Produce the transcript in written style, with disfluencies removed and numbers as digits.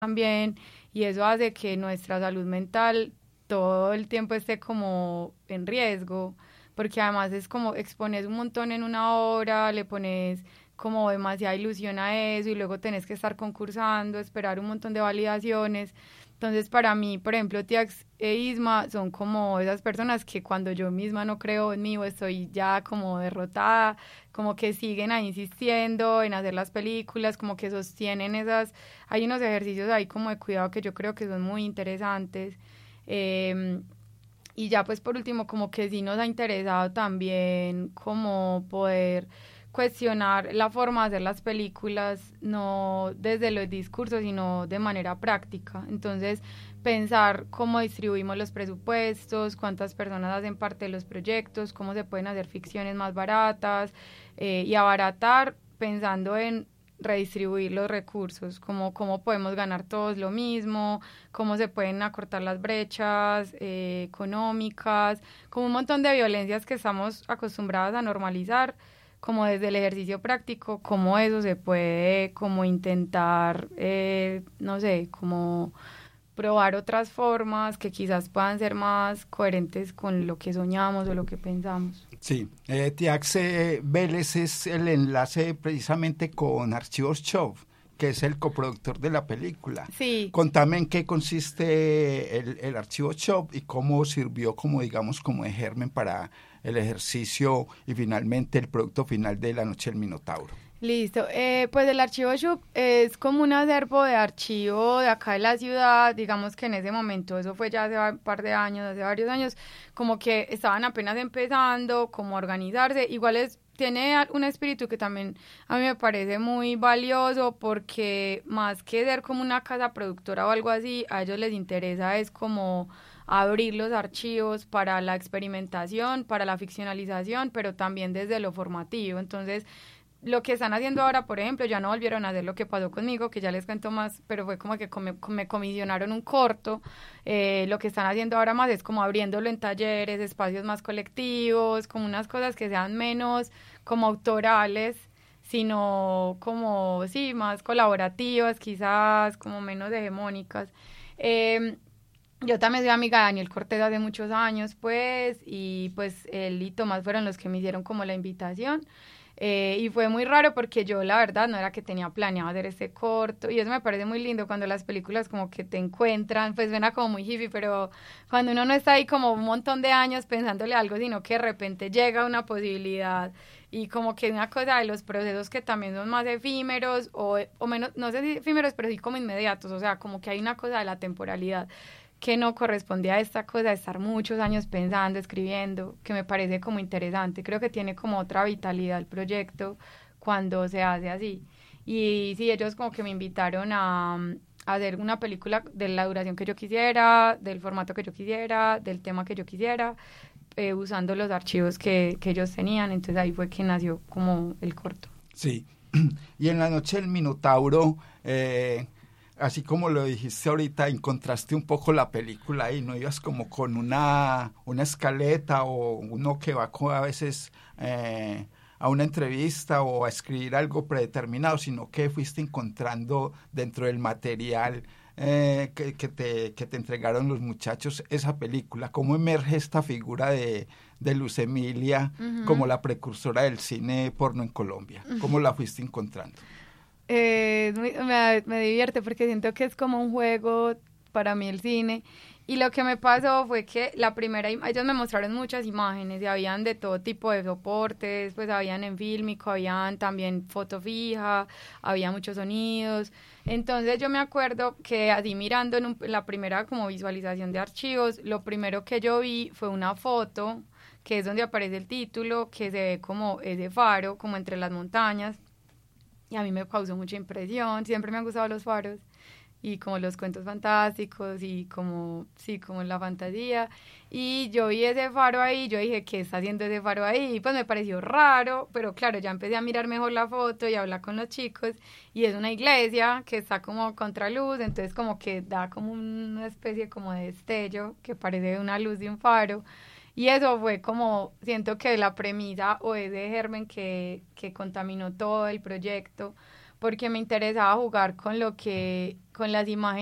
también, y eso hace que nuestra salud mental todo el tiempo esté como en riesgo, porque además es como expones un montón en una obra, le pones como demasiada ilusión a eso y luego tenés que estar concursando, esperar un montón de validaciones. Entonces, para mí, por ejemplo, Tiax e Isma son como esas personas que cuando yo misma no creo en mí o estoy ya como derrotada, como que siguen ahí insistiendo en hacer las películas, como que sostienen esas, hay unos ejercicios ahí como de cuidado que yo creo que son muy interesantes. Eh, y ya pues por último, como que sí nos ha interesado también como poder cuestionar la forma de hacer las películas, no desde los discursos, sino de manera práctica. Entonces, pensar cómo distribuimos los presupuestos, cuántas personas hacen parte de los proyectos, cómo se pueden hacer ficciones más baratas y abaratar pensando en redistribuir los recursos, como cómo podemos ganar todos lo mismo, cómo se pueden acortar las brechas económicas, como un montón de violencias que estamos acostumbradas a normalizar, como desde el ejercicio práctico, cómo eso se puede como intentar, no sé, como probar otras formas que quizás puedan ser más coherentes con lo que soñamos o lo que pensamos. Sí, Tiax Vélez es el enlace precisamente con Archivos Show, que es el coproductor de la película. Sí. Contame en qué consiste el Archivo Shop y cómo sirvió como, digamos, como de germen para el ejercicio y finalmente el producto final de La Noche del Minotauro. Listo, pues el archivo Shub es como un acervo de archivo de acá de la ciudad, digamos que en ese momento, eso fue ya hace un par de años, hace varios años, como que estaban apenas empezando, como a organizarse, igual tiene un espíritu que también a mí me parece muy valioso porque más que ser como una casa productora o algo así, a ellos les interesa es como abrir los archivos para la experimentación, para la ficcionalización, pero también desde lo formativo, entonces lo que están haciendo ahora, por ejemplo, ya no volvieron a hacer lo que pasó conmigo, que ya les cuento más, pero fue como que me comisionaron un corto. Lo que están haciendo ahora más es como abriéndolo en talleres, espacios más colectivos, como unas cosas que sean menos como autorales, sino como, sí, más colaborativas, quizás, como menos hegemónicas. Yo también soy amiga de Daniel Cortés hace muchos años, pues, y pues él y Tomás fueron los que me hicieron como la invitación. Y fue muy raro porque yo la verdad no era que tenía planeado hacer este corto y eso me parece muy lindo cuando las películas como que te encuentran, pues suena como muy hippie, pero cuando uno no está ahí como un montón de años pensándole algo, sino que de repente llega una posibilidad y como que una cosa de los procesos que también son más efímeros o menos, no sé si efímeros, pero sí como inmediatos, o sea, como que hay una cosa de la temporalidad que no correspondía a esta cosa de estar muchos años pensando, escribiendo, que me parece como interesante. Creo que tiene como otra vitalidad el proyecto cuando se hace así. Y sí, ellos como que me invitaron a hacer una película de la duración que yo quisiera, del formato que yo quisiera, del tema que yo quisiera, usando los archivos que ellos tenían. Entonces ahí fue que nació como el corto. Sí, y en La Noche del Minotauro, así como lo dijiste ahorita, encontraste un poco la película y no ibas como con una escaleta o uno que va a veces a una entrevista o a escribir algo predeterminado, sino que fuiste encontrando dentro del material que te entregaron los muchachos esa película. ¿Cómo emerge esta figura de Luz Emilia como la precursora del cine porno en Colombia? ¿Cómo la fuiste encontrando? Me divierte porque siento que es como un juego para mí el cine y lo que me pasó fue que la primera, ellos me mostraron muchas imágenes y habían de todo tipo de soportes, pues habían en fílmico, habían también foto fija, había muchos sonidos, entonces yo me acuerdo que así mirando en la primera como visualización de archivos, lo primero que yo vi fue una foto que es donde aparece el título, que se ve como ese faro, como entre las montañas. Y a mí me causó mucha impresión, siempre me han gustado los faros y como los cuentos fantásticos y como, sí, como la fantasía. Y yo vi ese faro ahí, yo dije, ¿qué está haciendo ese faro ahí? Y pues me pareció raro, pero claro, ya empecé a mirar mejor la foto y a hablar con los chicos y es una iglesia que está como contraluz, entonces como que da como una especie como de destello que parece una luz de un faro. Y eso fue como, siento que la premisa o ese germen que contaminó todo el proyecto, porque me interesaba jugar con con las imágenes